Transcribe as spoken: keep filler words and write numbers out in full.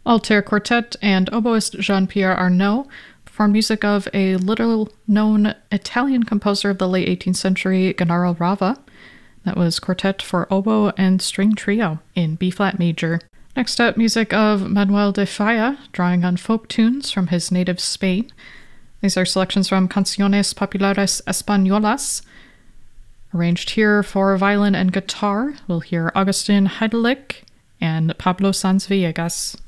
Altair Quartet and oboist Jean-Pierre Arnaud performed music of a little-known Italian composer of the late eighteenth century, Gennaro Rava. That was Quartet for Oboe and String Trio in B-flat major. Next up, music of Manuel de Falla, drawing on folk tunes from his native Spain. These are selections from Canciones Populares Españolas. Arranged here for violin and guitar, we'll hear Agustin Heidelich and Pablo Sanz Villegas.